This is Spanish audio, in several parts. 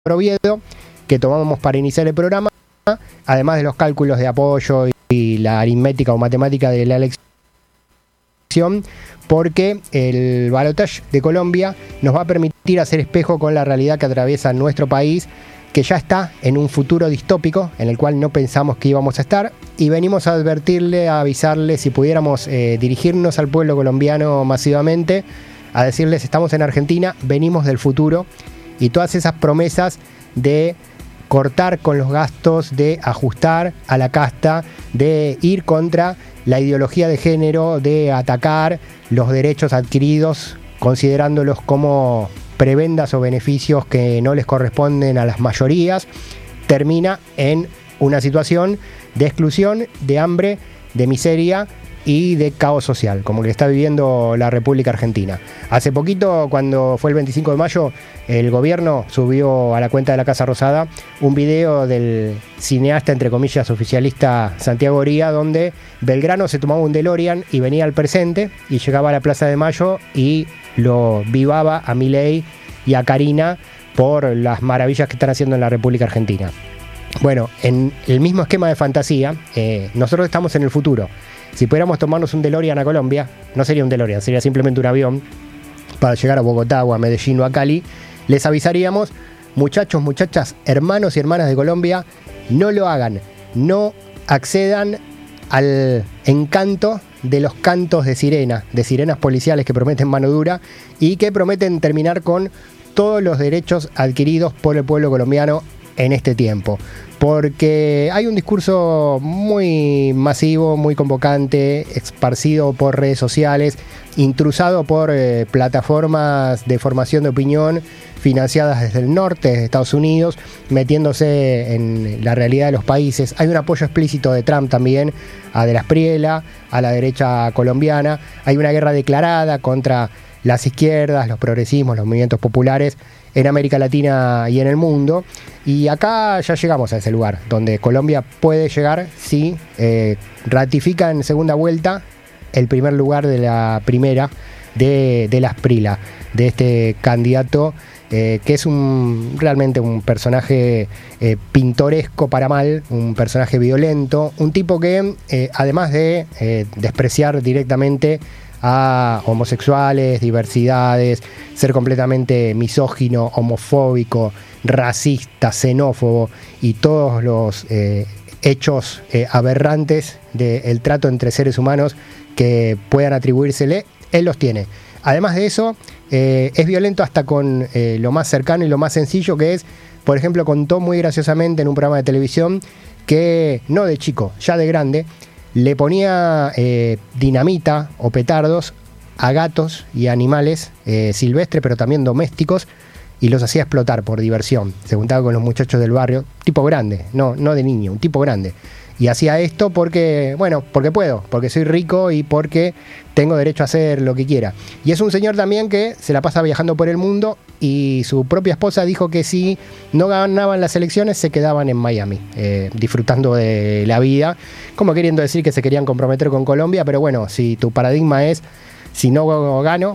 Oviedo, que tomamos para iniciar el programa, además de los cálculos de apoyo y la aritmética o matemática de la elección, porque el balotaje de Colombia nos va a permitir hacer espejo con la realidad que atraviesa nuestro país, que ya está en un futuro distópico en el cual no pensamos que íbamos a estar, y venimos a advertirle, a avisarle, si pudiéramos dirigirnos al pueblo colombiano masivamente, a decirles: estamos en Argentina, venimos del futuro, y todas esas promesas de cortar con los gastos, de ajustar a la casta, de ir contra la ideología de género, de atacar los derechos adquiridos, considerándolos como prebendas o beneficios que no les corresponden a las mayorías, termina en una situación de exclusión, de hambre, de miseria y de caos social, como que está viviendo la República Argentina. Hace poquito, cuando fue el 25 de mayo, el gobierno subió a la cuenta de la Casa Rosada un video del cineasta, entre comillas, oficialista Santiago Oría, donde Belgrano se tomaba un DeLorean y venía al presente y llegaba a la Plaza de Mayo y lo vivaba a Milei y a Karina por las maravillas que están haciendo en la República Argentina. Bueno, en el mismo esquema de fantasía, nosotros estamos en el futuro. Si pudiéramos tomarnos un DeLorean a Colombia, no sería un DeLorean, sería simplemente un avión para llegar a Bogotá o a Medellín o a Cali, les avisaríamos: muchachos, muchachas, hermanos y hermanas de Colombia, no lo hagan, no accedan al encanto de los cantos de sirenas policiales que prometen mano dura y que prometen terminar con todos los derechos adquiridos por el pueblo colombiano en este tiempo. Porque hay un discurso muy masivo, muy convocante, esparcido por redes sociales, intrusado por plataformas de formación de opinión financiadas desde el norte, desde Estados Unidos, metiéndose en la realidad de los países. Hay un apoyo explícito de Trump también a De la Espriella, a la derecha colombiana. Hay una guerra declarada contra las izquierdas, los progresismos, los movimientos populares en América Latina y en el mundo. Y acá ya llegamos a ese lugar, donde Colombia puede llegar si ratifica en segunda vuelta el primer lugar de la primera de la Espriella, de este candidato que es realmente un personaje pintoresco para mal, un personaje violento, un tipo que además de despreciar directamente a homosexuales, diversidades, ser completamente misógino, homofóbico, racista, xenófobo y todos los hechos aberrantes del trato entre seres humanos que puedan atribuírsele, él los tiene. Además de eso, es violento hasta con lo más cercano y lo más sencillo, que es, por ejemplo, contó muy graciosamente en un programa de televisión que, no de chico, ya de grande, le ponía dinamita o petardos a gatos y animales silvestres, pero también domésticos, y los hacía explotar por diversión. Se juntaba con los muchachos del barrio, tipo grande, no de niño, un tipo grande. Y hacía esto porque puedo, porque soy rico y porque tengo derecho a hacer lo que quiera. Y es un señor también que se la pasa viajando por el mundo, y su propia esposa dijo que si no ganaban las elecciones se quedaban en Miami, disfrutando de la vida, como queriendo decir que se querían comprometer con Colombia. Pero bueno, si tu paradigma es: si no gano,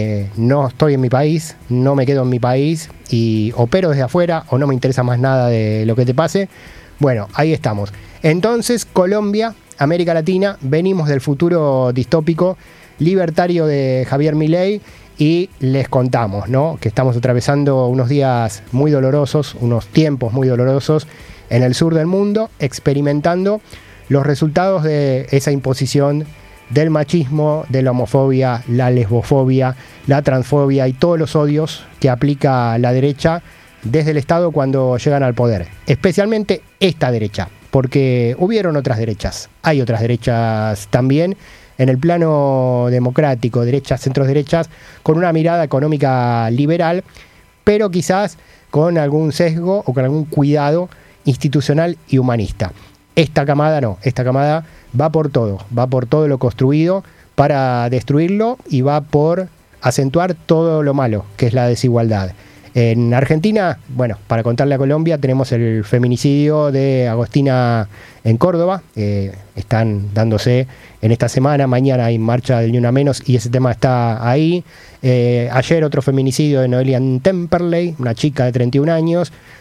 no estoy en mi país, no me quedo en mi país y opero desde afuera, o no me interesa más nada de lo que te pase, bueno, ahí estamos. Entonces, Colombia, América Latina, venimos del futuro distópico libertario de Javier Milei, y les contamos, ¿no?, que estamos atravesando unos días muy dolorosos, unos tiempos muy dolorosos en el sur del mundo, experimentando los resultados de esa imposición del machismo, de la homofobia, la lesbofobia, la transfobia y todos los odios que aplica la derecha desde el Estado cuando llegan al poder. Especialmente esta derecha, porque hubieron otras derechas, hay otras derechas también en el plano democrático, derechas, centros-derechas, con una mirada económica liberal, pero quizás con algún sesgo o con algún cuidado institucional y humanista. Esta camada no, esta camada va por todo lo construido para destruirlo, y va por acentuar todo lo malo, que es la desigualdad. En Argentina, bueno, para contarle a Colombia, tenemos el feminicidio de Agostina en Córdoba. Están dándose en esta semana, mañana hay marcha del Ni Una Menos y ese tema está ahí. Ayer otro feminicidio de Noelia Temperley, una chica de 31 años.